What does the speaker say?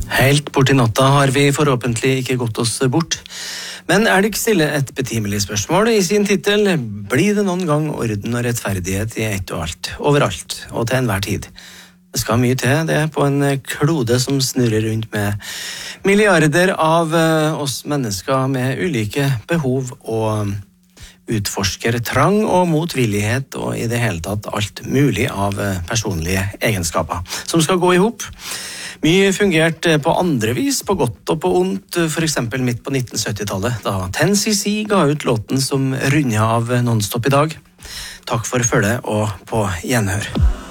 Helt bort I natta har vi forhåpentlig ikke gått oss bort. Men Elg stiller et betimelig spørsmål I sin titel. Blir det noen gang orden og rettferdighet I ett og alt, overalt og til enhver tid? Det skal mye til det på en klode som snurrer rundt med milliarder av oss mennesker med ulike behov og utforsker trang og motvillighet og I det hele tatt alt mulig av personlige egenskaper som skal gå ihop. Mye fungerte på andre vis, på godt og på ondt, for eksempel midt på 1970-tallet, da 10cc ga ut låten som rundet av Non-Stop I dag. Takk for følget og på gjenhør.